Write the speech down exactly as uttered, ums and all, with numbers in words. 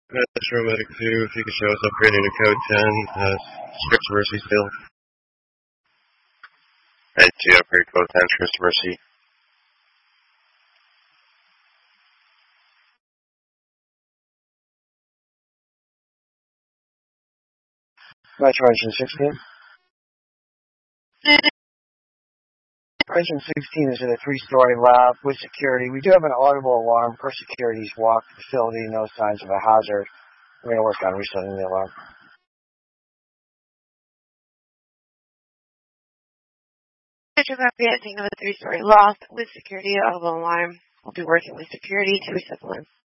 Metro Medic two, if you could show us upgrading to code ten, uh, Strict Mercy still. And to upgrade code ten, Strict Mercy. Metro Engine sixteen. Engine sixteen is in a three-story lab with security. We do have an audible alarm for security's walk the facility, no signs of a hazard. We're going to work on resetting the alarm. Metro copy, I think of a three-story loft with security audible alarm. We'll be working with security to reset the alarm.